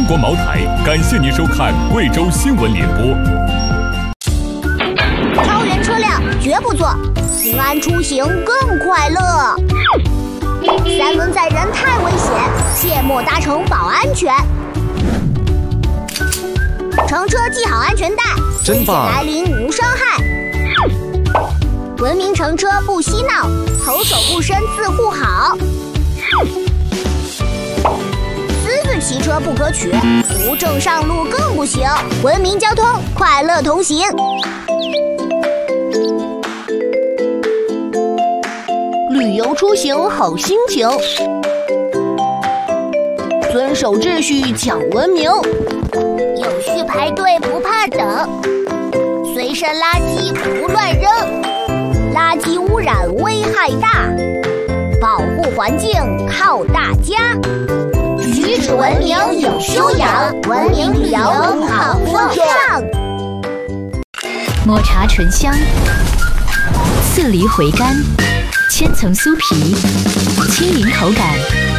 国茅台感谢您收看贵州新闻联播。 超员车辆绝不坐，平安出行更快乐。三轮载人太危险，切莫搭乘保安全。乘车系好安全带， 真棒！ 来临无伤害。文明乘车不嬉闹，头手不伸自护好。私自骑车不可取，无证上路更不行。文明交通，快乐同行。 旅游出行好心情，遵守秩序讲文明， 有序排队不怕等，随身垃圾不乱扔，垃圾污染危害大，保护环境靠大家。举止文明有修养，文明旅游好风尚。 抹茶醇香，刺梨回甘，千层酥皮，轻盈口感。